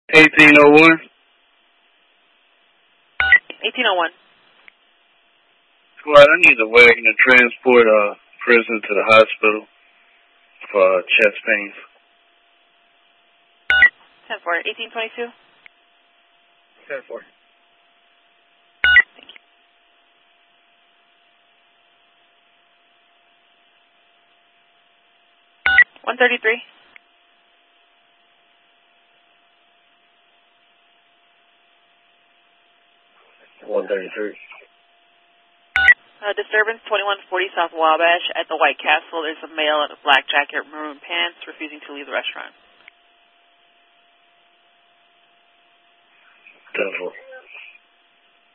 1801. 1801. Squad, I need a wagon to transport a prisoner to the hospital for chest pains. 10-4. 1822. 10-4. Thank you. 133. 133. Disturbance 2140 South Wabash at the White Castle. There's a male in a black jacket, maroon pants, refusing to leave the restaurant. 10-4.